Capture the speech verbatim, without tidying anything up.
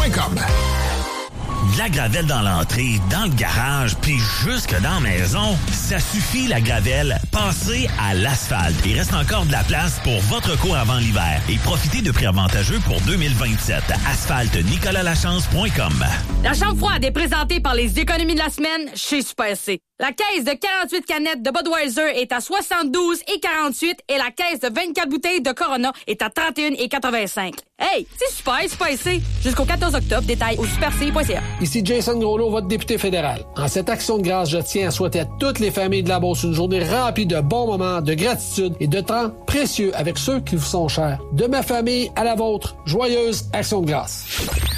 point com. De la gravelle dans l'entrée, dans le garage, puis jusque dans la maison, ça suffit la gravelle. Passez à l'asphalte. Il reste encore de la place pour votre cours avant l'hiver. Et profitez de prix avantageux pour deux mille vingt-sept. Asphalte nicolas lachance point com. La chambre froide est présentée par les économies de la semaine chez Super C. La caisse de quarante-huit canettes de Budweiser est à soixante-douze et quarante-huit et la caisse de vingt-quatre bouteilles de Corona est à trente et un et quatre-vingt-cinq. Hey, c'est super, Super C. Jusqu'au quatorze octobre, détail au super c point c a. Ici Jason Groslo, votre député fédéral. En cette action de grâce, je tiens à souhaiter à toutes les familles de la Beauce une journée remplie de bons moments, de gratitude et de temps précieux avec ceux qui vous sont chers. De ma famille à la vôtre, joyeuse action de grâce.